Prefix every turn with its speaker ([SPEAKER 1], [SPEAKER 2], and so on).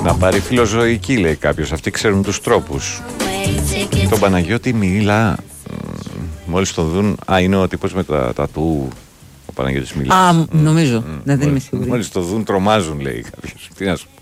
[SPEAKER 1] Να πάρει φιλοζωική, λέει κάποιος. Αυτοί ξέρουν τους τρόπους. Τον Παναγιώτη Μίλα, μόλις τον δουν. Είναι ο τύπος με τα τατού. Ο Παναγιώτης Μίλα.
[SPEAKER 2] Νομίζω. Δεν είμαι σίγουρη.
[SPEAKER 1] Μόλις τον δουν, τρομάζουν, λέει κάποιος. Τι να σου.